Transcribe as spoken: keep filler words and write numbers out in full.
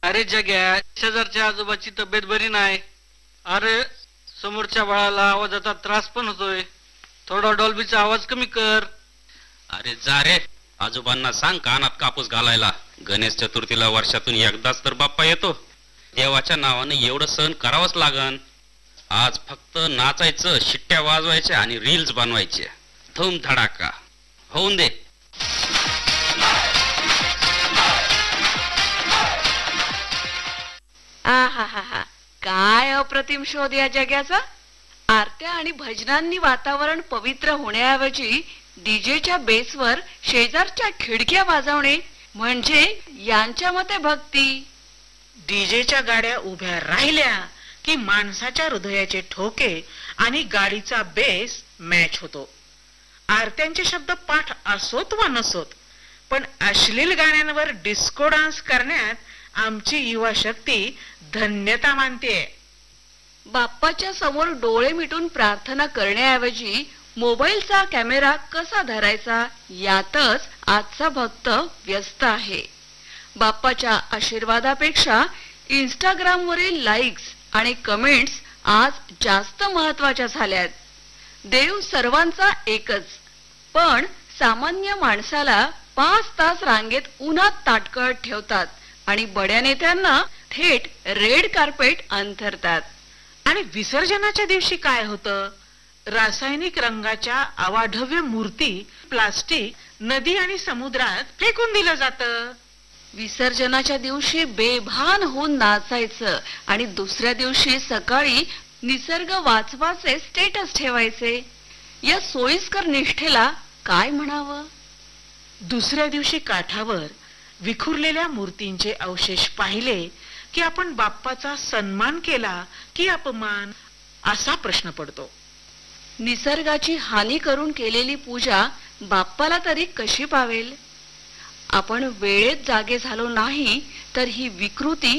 अरे जग्या, शेजारच्या आजोबाची तब्येत बरी नाही. अरे समोरच्या बाळाला आवाजाचा त्रास पण होतोय. थोडा डॉल्बीचा आवाज कमी कर. अरे जा रे, आजोबांना सांग कानात कापूस घालायला. गणेश चतुर्थीला वर्षातून एकदाच तर बाप्पा येतो. देवाच्या नावाने एवढं सहन करावंच लागन. आज फक्त नाचायचं, शिट्ट्या वाजवायच्या आणि रील्स बनवायचे. धूम धडाका होऊन दे. आहा हा हा, काय अप्रतिम शोध या जग्याचा. आरत्या आणि भजनांनी वातावरण पवित्र होण्याऐवजी डीजेच्या बेसवर शेजारच्या खिडक्या वाजवणे म्हणजे यांच्या मते भक्ती. डीजेच्या गाड्या उभ्या राहिल्या की माणसाच्या हृदयाचे ठोके आणि गाडीचा बेस मॅच होतो. आरत्यांचे शब्द पाठ असोत वा नसोत, पण अश्लील गाण्यांवर डिस्को डान्स करण्यात आमची युवा शक्ती धन्यता मानते. बाप्पाच्या समोर डोळे मिटून प्रार्थना करण्याऐवजी मोबाईलचा कॅमेरा कसा धरायचा यातच आजचा भक्त व्यस्त आहे. बाप्पाच्या आशीर्वादापेक्षा इंस्टाग्रामवरील लाईक्स आणि कमेंट्स आज जास्त महत्वाच्या झाल्यात. देव सर्वांचा एकच, पण सामान्य माणसाला पाच तास रांगेत उन्हात ताटकळत ठेवतात आणि बड्या नेत्यांना थेट रेड कार्पेट अंथरतात. आणि विसर्जनाच्या दिवशी काय होतं? रासायनिक रंगाच्या अवाढव्य मूर्ती प्लास्टिक नदी आणि समुद्रात फेकून दिलं जातं. विसर्जनाच्या दिवशी बेभान होऊन नाचायचं आणि दुसऱ्या दिवशी सकाळी निसर्ग वाचवाचे स्टेटस ठेवायचे. या सोयीस्कर निष्ठेला काय म्हणावं? दुसऱ्या दिवशी काठावर विखुरलेल्या मूर्तींचे अवशेष पाहिले की आपण बाप्पाचा सन्मान केला की अपमान असा प्रश्न पडतो. निसर्गाची हानी करून केलेली पूजा बाप्पाला तरी कशी पावेल? आपण वेळेत जागे झालो नाही तर ही विकृती